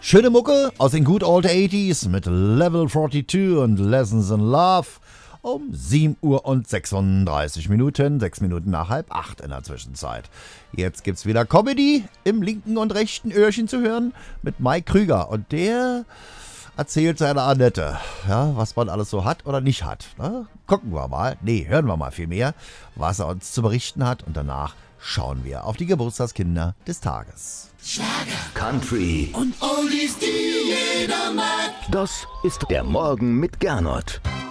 Schöne Mucke aus den Good Old 80s mit Level 42 und Lessons in Love um 7 Uhr und 36 Minuten, 6 Minuten nach 7:30 in der Zwischenzeit. Jetzt gibt's wieder Comedy im linken und rechten Öhrchen zu hören mit Mike Krüger und der erzählt seiner Annette, ja, was man alles so hat oder nicht hat. Ne? Gucken wir mal, hören wir mal vielmehr, was er uns zu berichten hat und danach schauen wir auf die Geburtstagskinder des Tages. Schlager, Country und Oldies, die jeder mag. Das ist der Morgen mit Gernot.